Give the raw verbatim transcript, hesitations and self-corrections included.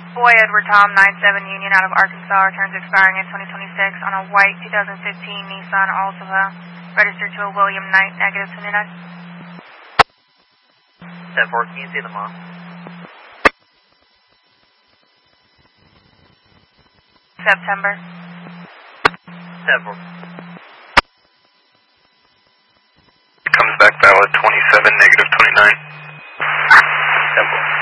Boy Edward Tom nine seven Union out of Arkansas, returns expiring in twenty twenty-six on a white two thousand fifteen Nissan Altima, registered to a William Knight, negative seventy-nine. ten four, can you see them off? September. ten four. Comes back valid twenty-seven, negative twenty-nine. ten four.